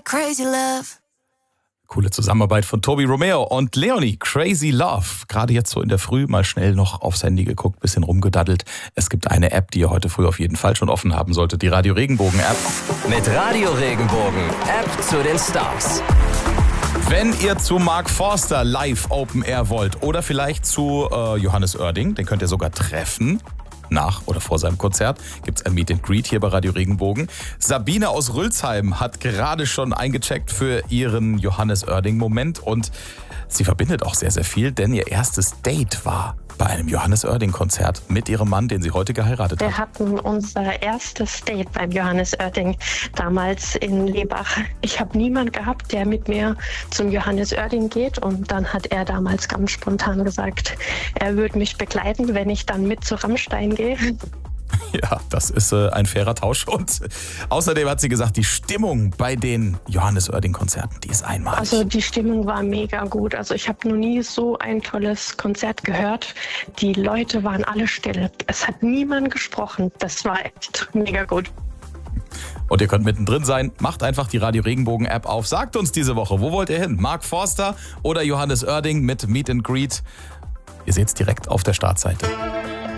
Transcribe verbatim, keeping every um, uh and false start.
like crazy love. Coole Zusammenarbeit von Tobi Romeo und Leonie, Crazy Love. Gerade jetzt so in der Früh mal schnell noch aufs Handy geguckt, bisschen rumgedaddelt. Es gibt eine App, die ihr heute früh auf jeden Fall schon offen haben solltet, die Radio Regenbogen App. Mit Radio Regenbogen, App zu den Stars. Wenn ihr zu Mark Forster live Open Air wollt oder vielleicht zu äh, Johannes Oerding, den könnt ihr sogar treffen. Nach oder vor seinem Konzert gibt es ein Meet and Greet hier bei Radio Regenbogen. Sabine aus Rülsheim hat gerade schon eingecheckt für ihren Johannes Oerding-Moment und sie verbindet auch sehr, sehr viel, denn ihr erstes Date war bei einem Johannes Oerding-Konzert mit ihrem Mann, den sie heute geheiratet hat. Wir hatten unser erstes Date beim Johannes Oerding, damals in Lebach. Ich habe niemanden gehabt, der mit mir zum Johannes Oerding geht und dann hat er damals ganz spontan gesagt, er würde mich begleiten, wenn ich dann mit zu Rammstein gehe. Ja, das ist äh, ein fairer Tausch. Und außerdem hat sie gesagt, die Stimmung bei den Johannes Oerding-Konzerten, die ist einmalig. Also die Stimmung war mega gut. Also ich habe noch nie so ein tolles Konzert gehört. Die Leute waren alle still. Es hat niemand gesprochen. Das war echt mega gut. Und ihr könnt mittendrin sein. Macht einfach die Radio Regenbogen App auf. Sagt uns diese Woche, wo wollt ihr hin? Mark Forster oder Johannes Oerding mit Meet and Greet? Ihr seht es direkt auf der Startseite.